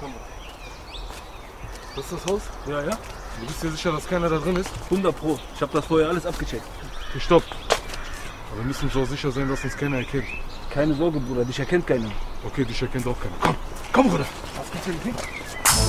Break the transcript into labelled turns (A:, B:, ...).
A: Das ist das Haus?
B: Ja, ja.
A: Du bist dir sicher, dass keiner da drin ist?
B: 100 Pro. Ich habe das vorher alles abgecheckt.
A: Okay, stopp. Aber wir müssen so sicher sein, dass uns keiner erkennt.
B: Keine Sorge, Bruder. Dich erkennt keiner.
A: Okay, dich erkennt auch keiner. Komm, Bruder.
B: Was gibt's denn?